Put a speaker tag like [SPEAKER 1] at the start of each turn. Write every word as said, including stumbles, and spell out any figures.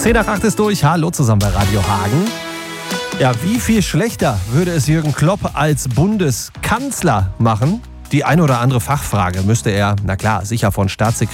[SPEAKER 1] zehn nach acht ist durch. Hallo zusammen bei Radio Hagen. Ja, wie viel schlechter würde es Jürgen Klopp als Bundeskanzler machen? Die eine oder andere Fachfrage müsste er, na klar, sicher von Staatssekretär